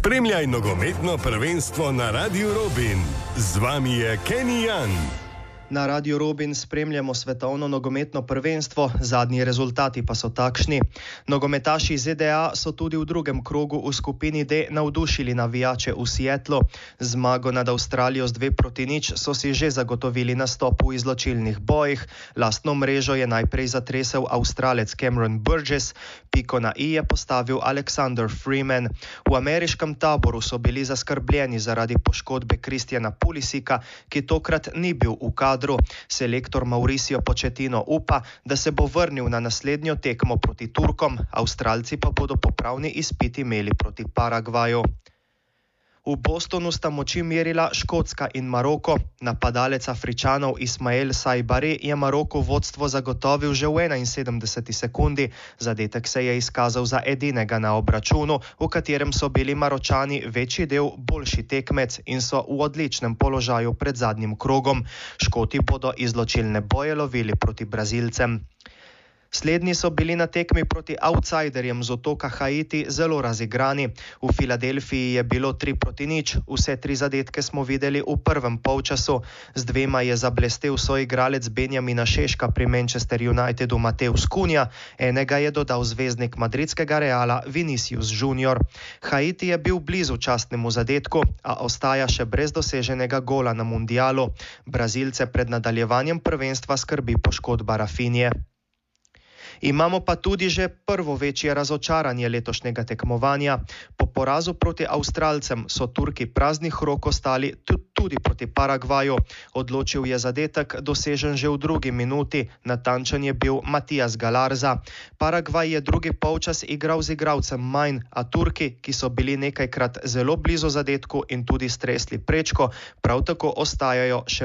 Spremljaj nogometno prvenstvo na Radiu Robin. Z vami je Kenny Jan. Na Radiu Robin spremljamo svetovno nogometno prvenstvo, zadnji rezultati pa so takšni. Nogometaši ZDA so tudi v drugem krogu v skupini D navdušili navijače v Seattlu. Zmago nad Avstralijo z 2-0 so si že zagotovili nastop v izločilnih bojih. Lastno mrežo je najprej zatresel Avstralec Cameron Burgess, piko na i je postavil Alexander Freeman. V ameriškem taboru so bili zaskrbljeni zaradi poškodbe Kristjana Pulisika, ki tokrat ni bil v kadru. Selektor Mauricio Pochettino upa, da se bo vrnil na naslednjo tekmo proti Turkom, Avstralci pa bodo popravni izpit imeli proti Paragvaju. V Bostonu sta moči merila Škotska in Maroko. Napadalec Afričanov Ismael Saibari je Maroku vodstvo zagotovil že v 71. sekundi. Zadetek se je izkazal za edinega na obračunu, v katerem so bili Maročani večji del boljši tekmec in so v odličnem položaju pred zadnjim krogom. Škoti bodo izločilne boje lovili proti Brazilcem. Slednji so bili na tekmi proti outsiderjem z otoka Haiti zelo razigrani. V Filadelfiji je bilo 3-0, vse tri zadetke smo videli v prvem polčasu. Z dvema je zablestel soigralec Benjamina Šeška pri Manchester Unitedu Mateus Cunha, enega je dodal zvezdnik madridskega Reala Vinicius Junior. Haiti je bil blizu častnemu zadetku, a ostaja še brez doseženega gola na mundialu. Brazilce pred nadaljevanjem prvenstva skrbi poškodba Rafinje. Imamo pa tudi že prvo večje razočaranje letošnjega tekmovanja. Po porazu proti Avstralcem so Turki praznih rok ostali tudi proti Paragvaju. Odločil je zadetek, dosežen že v drugi minuti, natančen je bil Matijas Galarza. Paragvaj je drugi polčas igral z igralcem manj, a Turki, ki so bili nekajkrat zelo blizu zadetku in tudi stresli prečko, prav tako ostajajo še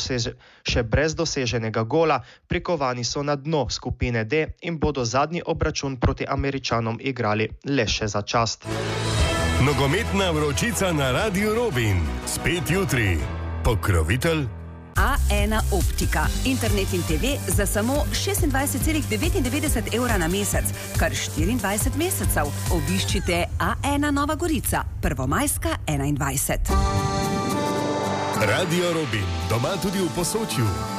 brez doseženega gola, prikovani so na dno skupine D in bodo zadnji obračun proti Američanom igrali le še za čast. Nogometna vročica na Radiu Robin. Spet jutri. Pokrovitelj A1 Optika. Internet in TV za samo 26,99 evra na mesec, kar 24 mesecev. Obiščite A1 Nova Gorica, Prvomajska 21. Radio Robin, doma tudi v Posočju.